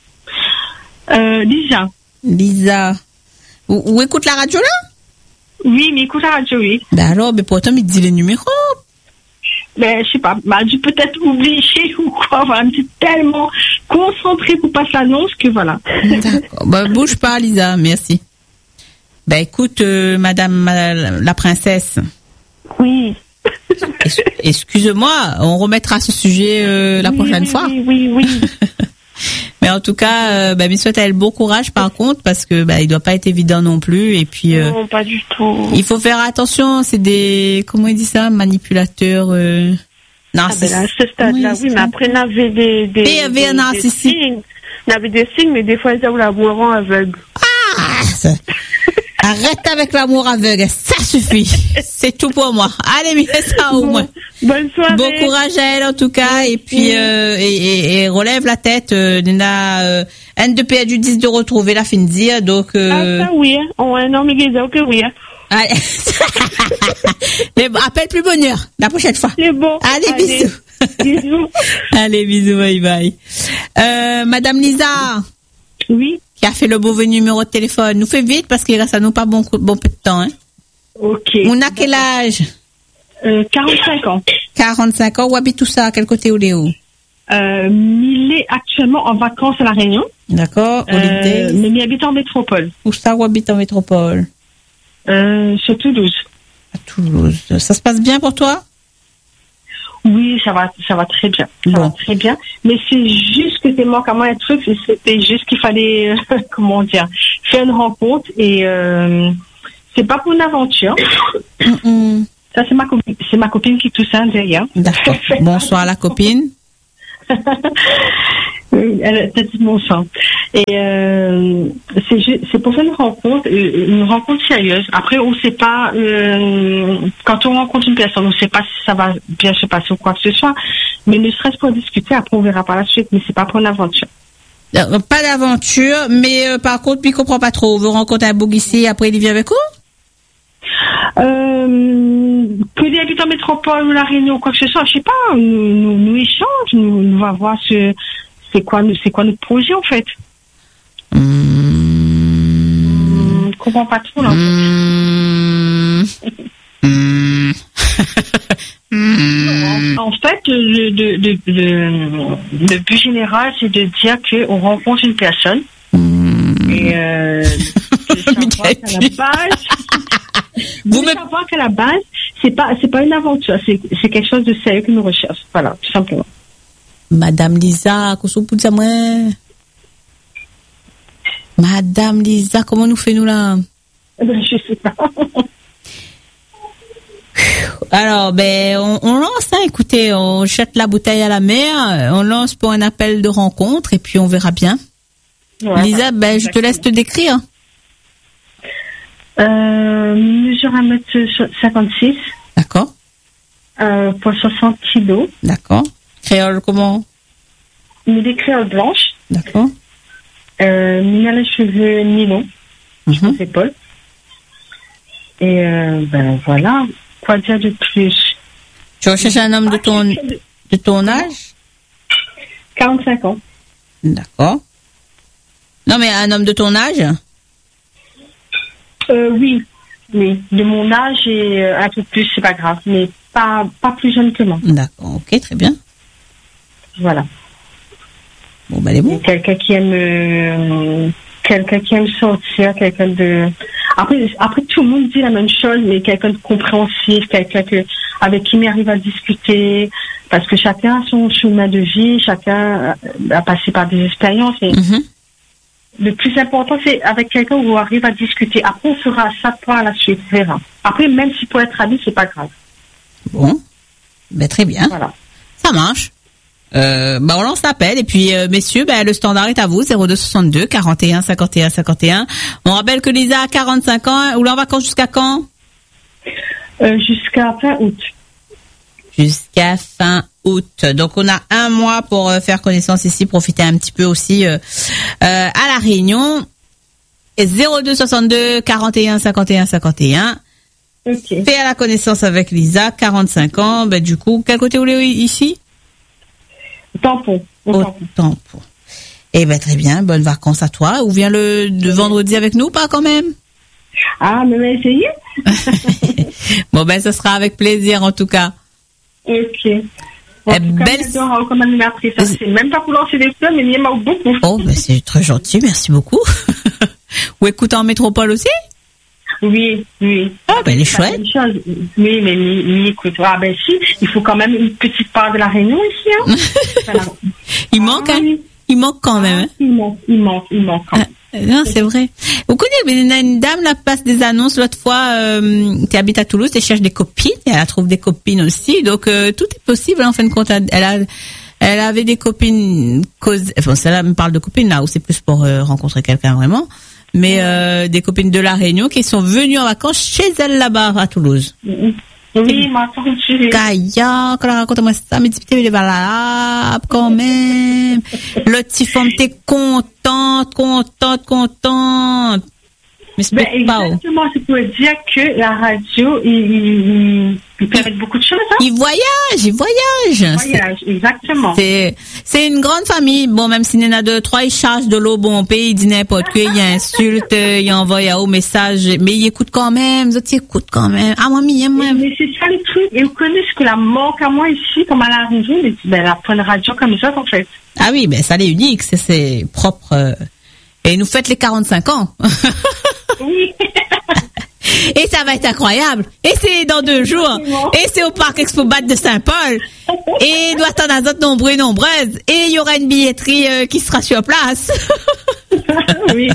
Euh, Lisa. Lisa. Vous, vous écoutez la radio, là? Oui, mais écoute la radio, oui. Ben alors, mais pourtant, il dit les numéros. Ben, je sais pas, m'a dû peut-être oublier ou quoi. Voilà, je suis tellement concentrée pour passer l'annonce que voilà. D'accord. Ben, bouge pas, Lisa, merci. Ben, écoute, euh, madame euh, la princesse. Oui. Es- excuse-moi, on remettra ce sujet euh, la oui, prochaine oui, fois. Oui, oui, oui. Mais en tout cas, euh, bah, il souhaite à elle bon courage par contre, parce que bah, il doit pas être évident non plus. Et puis, euh, non, pas du tout. Il faut faire attention. C'est des, comment il dit ça, manipulateurs. Euh... Narcissiques. Ah ben là, à ce stade-là, oui, oui mais après, on avait des, des, et avait un narcissique. On avait des signes, mais des fois, ils avaient l'amour en aveugle. Ah, ça... Arrête avec l'amour aveugle, ça suffit. C'est tout pour moi. Allez, mets ça au bon, moins. Bonne soirée. Bon courage à elle en tout cas. Et puis, euh, et, et, et relève la tête. Euh, Nina, euh, N deux P a du dix de retrouver la fin de dire. Donc, euh... Ah, ça oui, hein. On a un homme qui dit que oui, hein. Allez. Les, appelle plus bonheur la prochaine fois. C'est bon. Allez, Allez. bisous. Bisous. Allez, bisous, bye bye. Euh, Madame Lisa. Oui. Qui a fait le mauvais numéro de téléphone. Nous fait vite parce qu'il reste à nous pas bon, bon peu de temps. Hein. Ok. On a quel âge? euh, quarante-cinq ans. quarante-cinq ans. Où habite tout ça? À quel côté où est où? Euh, il est actuellement en vacances à La Réunion. D'accord. Euh, mais il habite en métropole. Où ça? Où habite en métropole? Euh, sur Toulouse. À Toulouse. Ça se passe bien pour toi? Oui, ça va, ça va très bien. Ça bon. va très bien. Mais c'est juste que c'est manquant un truc, c'était juste qu'il fallait, euh, comment dire, faire une rencontre et euh, c'est pas pour une aventure. Mm-mm. Ça, c'est ma copine, c'est ma copine qui tousse un derrière. D'accord. Bonsoir la copine. Elle a dit mon sang. Et euh, c'est, c'est pour faire une rencontre, une rencontre sérieuse. Après, on ne sait pas, euh, quand on rencontre une personne, on ne sait pas si ça va bien se passer ou quoi que ce soit. Mais ne serait-ce pour discuter, après on verra par la suite. Mais c'est pas pour une aventure. Euh, pas d'aventure, mais euh, par contre, il comprend pas trop. Vous rencontrez un bouc ici, après il vient avec vous? Euh, que les habitants métropole ou la Réunion ou quoi que ce soit, je sais pas, nous, nous, nous échange, nous, nous va voir ce, c'est quoi, c'est quoi notre projet en fait. Mmh. Mmh, je comprends pas trop là. En Mmh. Mmh. Non, en, en fait, le, le, le, le, le but général, c'est de dire qu'on rencontre une personne mmh. et euh, de savoir qu'à la base, vous de me... savoir qu'à la base, c'est pas, c'est pas une aventure, c'est, c'est quelque chose de sérieux que nous recherchons. Voilà, tout simplement. Madame Lisa, Madame Lisa, comment nous fait nous là? Je sais pas. Alors, ben, on, on lance, hein, écoutez, on jette la bouteille à la mer, on lance pour un appel de rencontre et puis on verra bien. Ouais, Lisa, ben, je te laisse te décrire. Euh, mesure un mètre cinquante-six. D'accord. Euh, pour soixante kilos. D'accord. Créole comment? Une des créoles blanches. D'accord. Euh, Mina les cheveux nylon. Mm-hmm. Sur les épaules. Et euh, ben voilà. Quoi dire de plus? Tu recherches un homme de ton, de ton âge? quarante-cinq ans. D'accord. Non, mais un homme de ton âge? Euh, oui. Oui. De mon âge et un peu plus, c'est pas grave. Mais pas, pas plus jeune que moi. D'accord. Ok, très bien. Voilà. Bon, ben, les bons. Quelqu'un qui aime, euh, quelqu'un qui aime sortir, quelqu'un de, après, après, tout le monde dit la même chose, mais quelqu'un de compréhensif, quelqu'un que, avec qui on arrive à discuter, parce que chacun a son chemin de vie, chacun a passé par des expériences, et mm-hmm. le plus important, c'est avec quelqu'un où on arrive à discuter. Après, on fera ça par la suite, on verra. Après, même si pour être ami, c'est pas grave. Bon. Ben, très bien. Voilà. Ça marche. Euh, bah on lance l'appel et puis euh, messieurs, bah, le standard est à vous, zéro deux soixante-deux quarante et un cinquante et un cinquante et un. On rappelle que Lisa a quarante-cinq ans, ou là en vacances jusqu'à quand? euh, Jusqu'à fin août. Jusqu'à fin août. Donc on a un mois pour euh, faire connaissance ici, profiter un petit peu aussi euh, euh, à la Réunion. Et zéro deux soixante-deux quarante et un cinquante et un cinquante et un. Okay. Fait à la connaissance avec Lisa, quarante-cinq ans. Bah, du coup, quel côté vous voulez ici? Tampon. Au, au tampon. tampon. Eh ben très bien, bonnes vacances à toi. Ou viens le, le vendredi avec nous, pas quand même? Ah, mais on va essayer. Bon ben, ce sera avec plaisir en tout cas. Ok. Bon, eh, belle... comme animatrice, ça, c'est même pas pour lancer des fleurs, mais il y en a beaucoup. Oh, ben c'est très gentil, merci beaucoup. Ou écoute en métropole aussi? Oui, oui. Ah, ben, elle est chouette. Oui, mais mi écoute. Ah, ben, si, il faut quand même une petite part de la Réunion ici, hein. Voilà. Il manque, ah, hein. Oui. Il manque quand même, hein. Il manque, il manque, il manque quand même. Ah, non, c'est vrai. Vous connaissez, une dame, là, passe des annonces l'autre fois, euh, qui habite à Toulouse, elle cherche des copines, et elle trouve des copines aussi. Donc, euh, tout est possible, en fin de compte. Elle a, elle avait des copines, cause, enfin, celle-là me parle de copines, là, où c'est plus pour euh, rencontrer quelqu'un vraiment. Mais euh, des copines de la Réunion qui sont venues en vacances chez elle là-bas à Toulouse. Oui, ma tante. Kaya, quand raconte-moi ça, mais tu es là quand même. Le petit femme t'es contente, contente, contente. Mais c'est ben, pas exactement, c'est pour dire que la radio, il, il, il permet beaucoup de choses. Hein? Il voyage, il voyage. Il voyage, c'est, exactement. C'est, c'est une grande famille. Bon, même s'il y en a deux, trois, ils chargent de l'eau, bon, pays, il dit n'importe quoi, il insulte, il envoie au message, mais il écoute quand même, les autres, ils écoutent quand même. Ah, moi, il mais, mais c'est ça le truc. Et vous connaissez ce que la manque à moi ici, comme à la région, ben, la bonne radio comme ça, en fait. Ah oui, ben, ça l'est unique, c'est, c'est propre. Et nous faites les quarante-cinq ans. Oui. Et ça va être incroyable. Et c'est dans deux jours. Et c'est au Parc Expo Bat de Saint-Paul. Et il doit attendre à d'autres nombreux et nombreuses. Et il y aura une billetterie euh, qui sera sur place. Oui.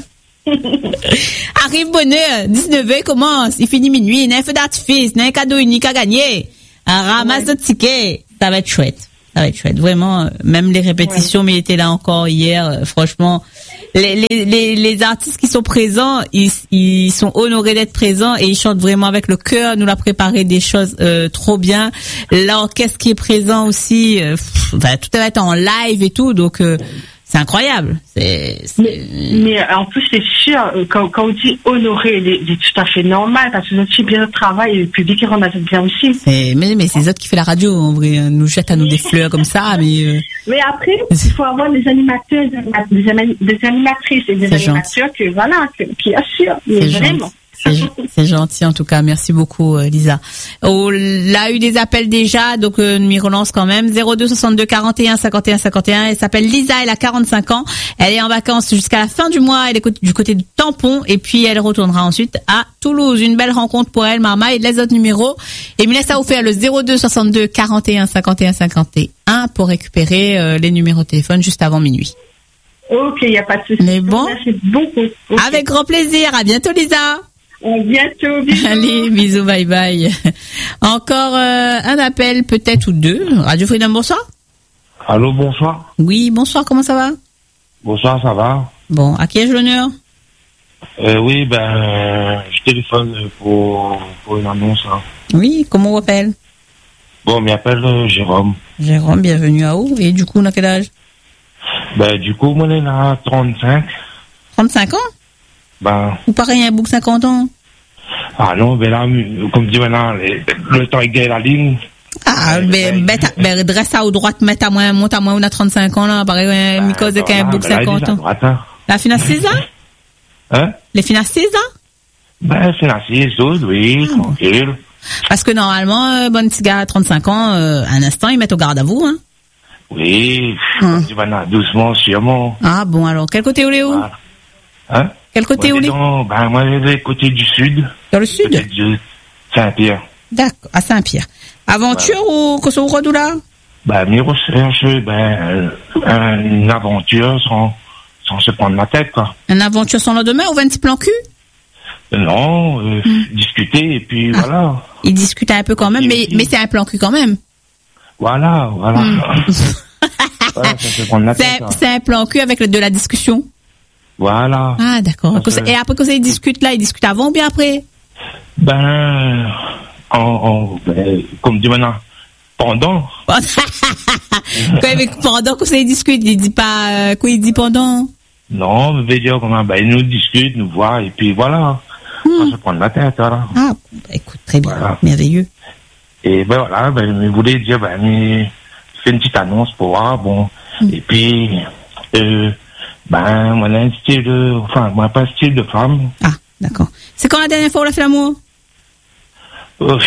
Arrive bonheur, dix-neuf heures commence, il finit minuit, il y a un feu d'artifice, il y a un cadeau unique à gagner, un ramasse ouais. de tickets. Ça va être chouette. Ça va être chouette. Vraiment, même les répétitions, ouais. mais il était là encore hier, franchement. Les, les, les, les artistes qui sont présents, ils, ils sont honorés d'être présents et ils chantent vraiment avec le cœur. Nous l'a préparé des choses euh, trop bien. L'orchestre qui est présent aussi, euh, pff, bah, tout va être en live et tout, donc euh, c'est incroyable. C'est, c'est... Mais, mais en plus, c'est sûr, quand, quand on dit honorer, c'est tout à fait normal parce que nous fait bien notre travail et le public rend bien aussi. C'est, mais mais c'est les autres qui fait la radio, en vrai, nous jettent à nous des fleurs comme ça, mais. Euh... Mais après, il faut avoir des animateurs, des, anim- des animatrices et des c'est animateurs gentil. que voilà, que, qui assurent. Mais c'est vraiment. Gentil. C'est, c'est gentil en tout cas, merci beaucoup euh, Lisa. On a eu des appels déjà, donc euh, nous y relance quand même. zéro deux soixante-deux quarante et un cinquante et un cinquante et un. Elle s'appelle Lisa, elle a quarante-cinq ans. Elle est en vacances jusqu'à la fin du mois. Elle est du côté de Tampon et puis elle retournera ensuite à Toulouse. Une belle rencontre pour elle, Marma, et les autres numéros. Et me laisse à vous faire le zéro deux soixante-deux quarante et un cinquante et un cinquante et un pour récupérer euh, les numéros de téléphone juste avant minuit. Ok, il n'y a pas de souci. Mais bon, merci beaucoup. Okay. Avec grand plaisir. À bientôt Lisa. À bientôt, bisous. Allez, bisous, bye bye. Encore euh, un appel, peut-être, ou deux. Radio Freedom, bonsoir. Allô, bonsoir. Oui, bonsoir, comment ça va? Bonsoir, ça va. Bon, à qui ai-je l'honneur? euh, Oui, ben, euh, je téléphone pour, pour une annonce. Hein. Oui, comment on appelle? Bon, on m'appelle euh, Jérôme. Jérôme, bienvenue à où? Et du coup, on a quel âge? Ben, du coup, moi, on est là à trente-cinq. trente-cinq ans? Ben. Ou pareil, un bouc cinquante ans? Ah non, ben là, comme dit maintenant, les, le temps est gay la ligne. Ah, ben, ben, ben, dresse ça au droit, mets à moi, monte à moi, on a trente-cinq ans, là, pareil, ben, mi cause qu'un bouc cinquante ans. Droite, hein. La finance six ans? Hein? Les finances six ans? Ben, finance six, oui, ah, tranquille. Bon. Parce que normalement, euh, bonne petite gars à trente-cinq ans, euh, un instant, ils mettent au garde à vous, hein? Oui, comme dit maintenant, doucement, sûrement. Ah bon, alors, quel côté où les où? Voilà. Hein? Quel côté où les? Ben, moi, le côté du sud. Dans le sud? Côté de Saint-Pierre. D'accord, à Saint-Pierre. Aventure voilà. Ou que au là? Ben, mes recherches, ben, euh, une aventure sans, sans se prendre la tête, quoi. Une aventure sans lendemain ou un petit plan cul? Non, euh, mm. discuter et puis ah. voilà. Il discute un peu quand même, mais, mais c'est un plan cul quand même. Voilà, voilà. Mm. Voilà, ça se prendre la tête. C'est, c'est un plan cul avec de la discussion. Voilà. Ah, d'accord. Que, et après, quand ils discutent là, ils discutent avant ou bien après? Ben, en, en, ben comme dit maintenant, pendant. Quand pendant que ils discutent, il dit pas, euh, quoi il dit pendant? Non, je veux dire comment, ben, ils nous discutent, nous voient, et puis voilà. Hmm. On se prend la tête, voilà. Ah, bah, écoute, très bien. Voilà. Merveilleux. Et ben voilà, ben, je voulais dire, ben, mais, fais une petite annonce pour voir, bon. Hmm. Et puis, euh, ben, moi, un style de, enfin, moi, pas style de femme. Ah, d'accord. C'est quand la dernière fois où on a fait l'amour? Oh,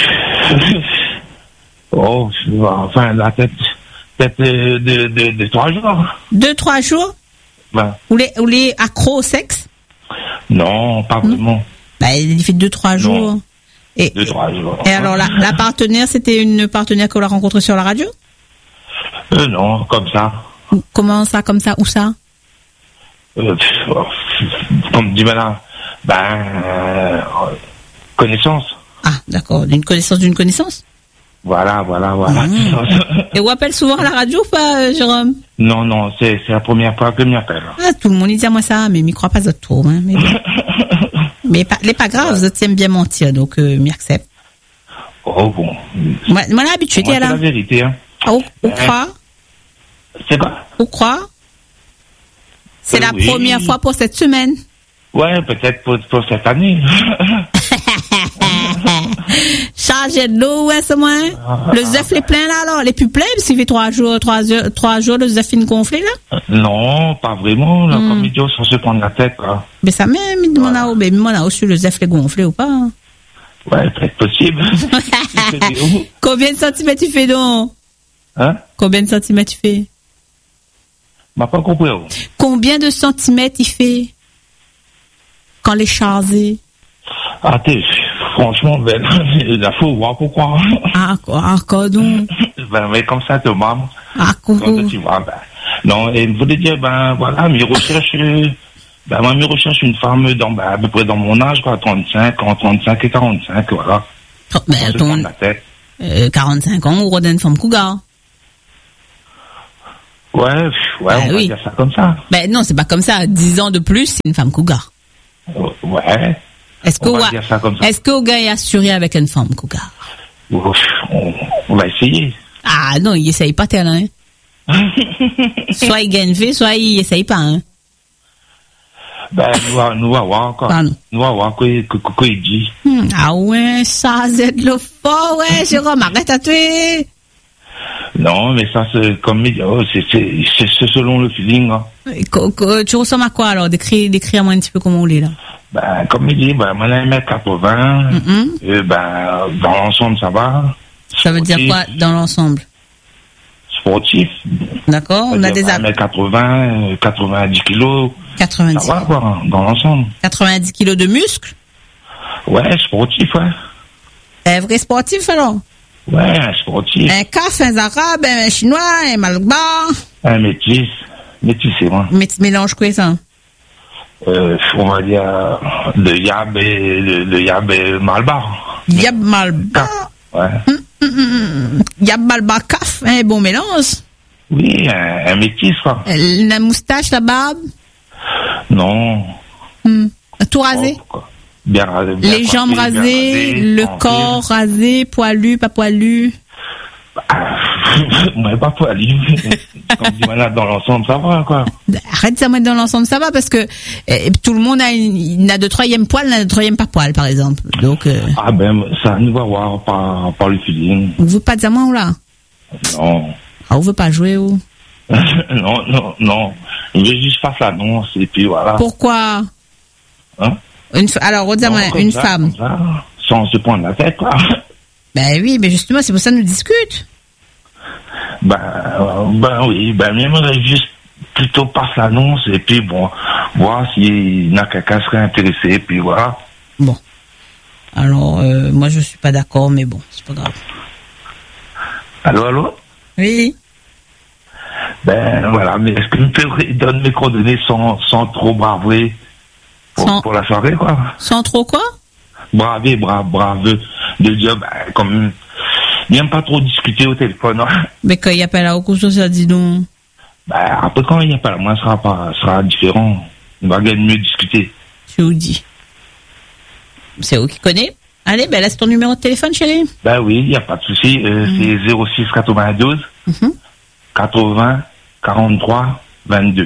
oh enfin, la tête, peut-être de, de, de, de trois jours. Deux, trois jours? Ben. Ou les, ou les accros au sexe? Non, pas vraiment. Mmh. Ben, il fait deux, trois jours. Non. Et, deux, trois jours. Et alors, la, la partenaire, c'était une partenaire qu'on a rencontrée sur la radio? Euh, non, comme ça. Comment ça, comme ça, où ça? Euh, comme dit maintenant, ben, euh, connaissance. Ah, d'accord, d'une connaissance d'une connaissance? Voilà, voilà, voilà. Mmh. Et vous appelle souvent à la radio ou pas, Jérôme? Non, non, c'est, c'est la première fois que je m'appelle. Ah, tout le monde dit à moi ça, mais m'y croit pas trop, hein. Mais, mais pas, les pas grave, vous ouais. aiment bien mentir, donc, euh, m'y accepte. Oh, bon. Moi, moi, l'habitude, c'est là. la vérité, hein. Ah, où, où euh, croit? C'est quoi? Où croit? C'est euh, la oui. première fois pour cette semaine. Ouais, peut-être pour, pour cette année. Chargé de l'eau, ouais, c'est moins. Le zèf est plein, là, alors. Les plus pleins, s'il fait trois jours, trois heures, trois jours, le zèf est gonflé, là? Non, pas vraiment, là, mm. comme idiot, sans se prendre la tête, là. Mais ça même, il demande à, mais moi, là, aussi, le zèf est gonflé ou pas? Hein? Ouais, peut-être possible. Combien de centimètres tu fais, donc? Hein? Combien de centimètres tu fais? M'a pas compris, oh. Combien de centimètres il fait? Quand les chargés? Ah, t'es, franchement, ben, il faut voir pourquoi. Ah, quoi, ah, quoi donc? Ben, mais comme ça, te maman. Ah, coucou. Tu vois, ben, non, et je voulais dire, ben, voilà, mes recherches, ben, moi, mes recherches, une femme dans, ben, à peu près dans mon âge, quoi, trente-cinq, entre trente-cinq et quarante-cinq, voilà. Oh, ben, ton, euh, quarante-cinq ans, ou une femme cougar. Ouais, ouais, ben, on oui. va dire ça comme ça. Ben, non, c'est pas comme ça. dix ans de plus, c'est une femme cougar. Ouais. Est-ce que, ouais, est-ce que gars est assuré avec une femme cougar? On, on va essayer. Ah, non, il essaye pas tellement, hein. Soit il gagne fait, soit il essaye pas, hein. Ben, nous va, nous va voir encore. Pardon. Nous va voir quoi, quoi, quoi il dit. Hmm, ah ouais, ça, c'est le fort, ouais, Jérôme, arrête à tuer. Non, mais ça, c'est comme, oh, c'est, c'est, c'est, c'est selon le feeling, hein. Tu ressembles à quoi, alors? Décris, décris à moi un petit peu comment on est, là. Ben, comme il dit, ben, moi, j'ai un mètre quatre-vingts, mm-hmm. et ben, dans l'ensemble, ça va. Ça veut dire quoi, dans l'ensemble? Sportif. D'accord, on a des un mètre quatre-vingts, quatre-vingt-dix kilos. quatre-vingt-dix. Ça va, quoi, dans l'ensemble. quatre-vingt-dix kilos de muscles? Ouais, sportif, ouais. Un vrai sportif, alors? Ouais, un sportif. Un caf, un arabe, un chinois, un malbar. Un métis. Métis, c'est moi. Mais tu mélanges quoi, ça? Euh, on va dire, le yab et le, le yab et malbar. Yab malbar? Ouais. Hum, hum, hum. Yab malbar caf, un bon mélange. Oui, un, un métis, quoi. La moustache, la barbe? Non. Hum. Tout rasé? Oh, bien rasé. Bien les jambes rasées, rasé, le corps rasé, poilu, pas poilu? Moi, pas poilu. Comme dit malade, dans l'ensemble, ça va, quoi. Arrête de ça mettre dans l'ensemble, ça va, parce que eh, tout le monde a une, a de troisième poil, n'a de troisième pas poil, par exemple. Donc, euh... Ah ben, ça nous va voir par, par le feeling. Vous veut pas de moi ou là? Non. Ah, vous veut pas jouer ou? Non, non, non. Je veux juste faire l'annonce, et puis voilà. Pourquoi? Hein? Une, alors, redis-moi, une ça, femme. Ça, sans se prendre la tête, quoi. Ben oui, mais justement, c'est pour ça que nous discute. Ben, euh, ben oui, ben j'aimerais juste plutôt passer l'annonce et puis bon, voir s'il y en a quelqu'un serait intéressé, puis voilà. Bon. Alors, euh, moi je suis pas d'accord, mais bon, c'est pas grave. Allô, allô? Oui. Ben voilà, mais est-ce que tu peux donner mes coordonnées sans, sans trop braver pour, sans... pour la soirée, quoi? Sans trop quoi? Braver, brave, brave, de, de dire, ben, comme, n'aime pas trop discuter au téléphone, hein. Mais quand il n'y a pas la recours, ça dit donc. Ben, après, quand il n'y a pas la main, sera pas, sera différent. On va gagner mieux discuter. Je vous dis. C'est vous qui connaissez? Allez, ben, laisse ton numéro de téléphone, chérie. Ben oui, il n'y a pas de souci. Euh, mmh. C'est zéro six quatre-vingt-douze, mmh. quatre-vingts, quarante-trois, vingt-deux.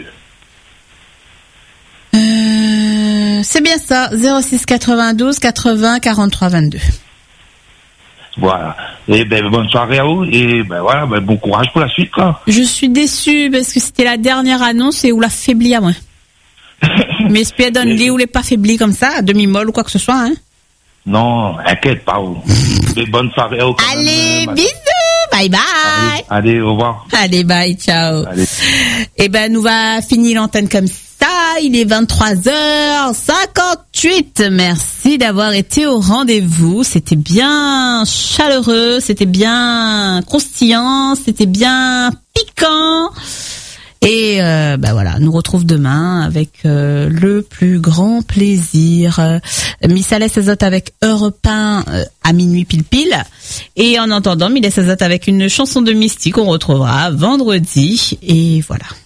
Euh, c'est bien ça, zéro six quatre-vingt-douze, quatre-vingts, quarante-trois, vingt-deux. Voilà. Et ben, bonne soirée à vous. Et ben voilà, ben, bon courage pour la suite, quoi. Je suis déçue parce que c'était la dernière annonce et où l'a faibli à moi. Mais espère donne-les ou les pas faiblis comme ça, à demi-molle ou quoi que ce soit, hein. Non, inquiète pas. Et bonne soirée à vous. Allez, même, bisous, bye bye. Allez, allez, au revoir. Allez, bye, ciao. Allez. Et ben, nous va finir l'antenne comme ça. Il est vingt-trois heures cinquante-huit. Merci d'avoir été au rendez-vous. C'était bien chaleureux, c'était bien croustillant, c'était bien piquant. Et euh, bah voilà, nous retrouve demain avec euh, le plus grand plaisir. Euh, Miss Alès Azote avec Europe un euh, à minuit pile pile. Et en entendant Miss Alès Azote avec une chanson de Mystique, on retrouvera vendredi. Et voilà.